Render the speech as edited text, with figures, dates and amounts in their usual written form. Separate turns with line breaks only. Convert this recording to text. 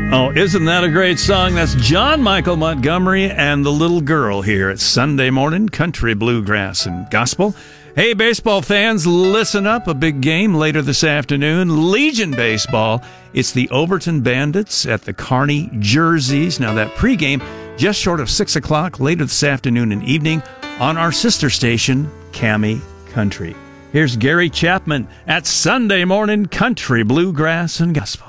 Oh, isn't that a great song? That's John Michael Montgomery and the Little Girl here at Sunday Morning Country Bluegrass and Gospel. Hey, baseball fans, listen up. A big game later this afternoon. Legion Baseball. It's the Overton Bandits at the Kearney Jerseys. Now, that pregame just short of 6 o'clock later this afternoon and evening on our sister station, Cami Country. Here's Gary Chapman at Sunday Morning Country Bluegrass and Gospel.